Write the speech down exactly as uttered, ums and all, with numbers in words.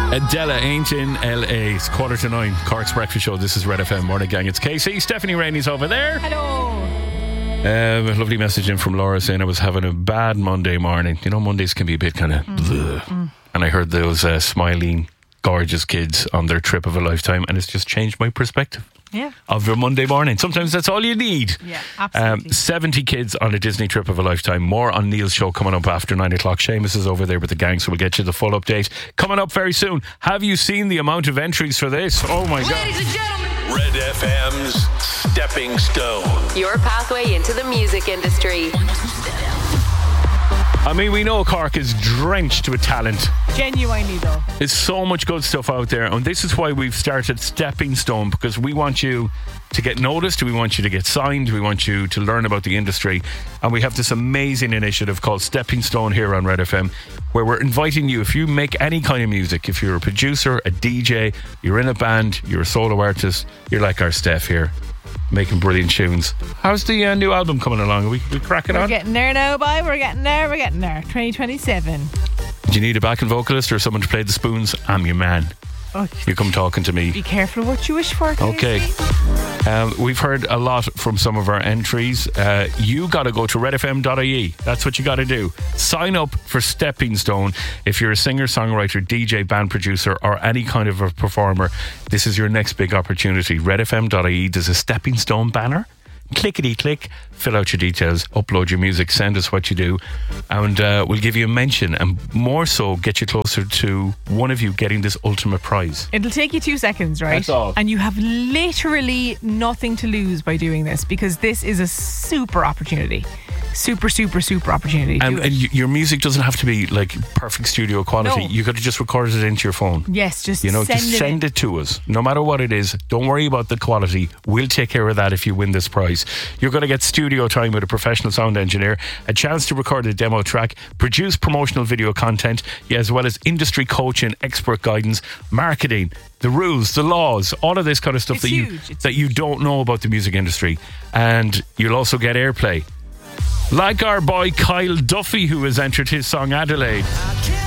Adela ain't in L A. It's quarter to nine. Cork's Breakfast Show. This is Red F M. Morning, gang. It's K C. Stephanie Rainey's over there. Hello. Um, a lovely message in from Laura saying I was having a bad Monday morning. You know, Mondays can be a bit kind of mm. mm. And I heard those uh, smiling, gorgeous kids on their trip of a lifetime, and it's just changed my perspective. Yeah. Of your Monday morning. Sometimes that's all you need. Yeah, absolutely. Um, seventy kids on a Disney trip of a lifetime. More on Neil's show coming up after nine o'clock. Seamus is over there with the gang, so we'll get you the full update. Coming up very soon. Have you seen the amount of entries for this? Oh my God. Ladies and gentlemen, Red F M's Stepping Stone. Your pathway into the music industry. I mean, we know Cork is drenched with talent. Genuinely though. There's so much good stuff out there, and this is why we've started Stepping Stone, because we want you to get noticed, we want you to get signed, we want you to learn about the industry, and we have this amazing initiative called Stepping Stone here on Red F M, where we're inviting you, if you make any kind of music, if you're a producer, a D J, you're in a band, you're a solo artist, you're like our Steph here, making brilliant tunes. How's the uh, new album coming along? Are we, we cracking we're on? We're getting there now, boy. We're getting there. We're getting there. twenty twenty-seven. Do you need a backing vocalist or someone to play the spoons? I'm your man. Oh, you come talking to me. Be careful what you wish for. Okay. Um, we've heard a lot from some of our entries. Uh, you got to go to red f m dot I E. That's what you got to do. Sign up for Stepping Stone. If you're a singer, songwriter, D J, band producer, or any kind of a performer, this is your next big opportunity. red f m dot I E. There's a Stepping Stone banner. Clickety click, fill out your details, upload your music, send us what you do, and uh, we'll give you a mention, and more so get you closer to one of you getting this ultimate prize. It'll take you two seconds, right? That's all. And you have literally nothing to lose by doing this, because this is a super opportunity. Super, super, super opportunity. And, and your music doesn't have to be like perfect studio quality. No. You got to just record it into your phone. Yes, just you know, send just it send in. it to us. No matter what it is, don't worry about the quality. We'll take care of that if you win this prize. You're going to get studio time with a professional sound engineer, a chance to record a demo track, produce promotional video content, yeah, as well as industry coaching, expert guidance, marketing, the rules, the laws, all of this kind of stuff It's that huge. you It's that you don't know about the music industry. And you'll also get airplay. Like our boy Kyle Duffy, who has entered his song Adelaide.